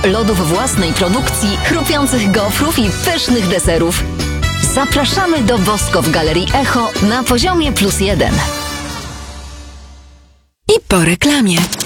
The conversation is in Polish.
lodów własnej produkcji, chrupiących gofrów i pysznych deserów. Zapraszamy do Bosko w Galerii Echo na poziomie +1. I po reklamie.